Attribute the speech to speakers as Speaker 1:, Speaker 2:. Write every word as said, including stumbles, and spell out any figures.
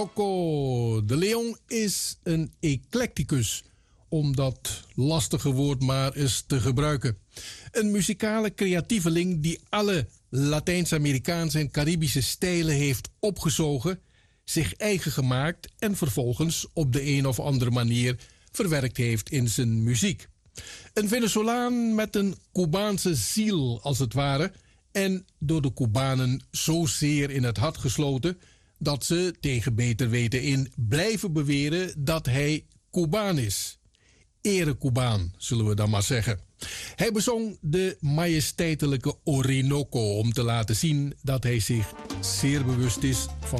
Speaker 1: Orinoco de Leon is een eclecticus, om dat lastige woord maar eens te gebruiken. Een muzikale creatieveling die alle Latijns-Amerikaanse en Caribische stijlen heeft opgezogen, zich eigen gemaakt en vervolgens op de een of andere manier verwerkt heeft in zijn muziek. Een Venezolaan met een Cubaanse ziel als het ware en door de Cubanen zozeer in het hart gesloten dat ze tegen beter weten in blijven beweren dat hij Cubaan is. Ere Cubaan, zullen we dan maar zeggen. Hij bezong de majesteitelijke Orinoco om te laten zien dat hij zich zeer bewust is van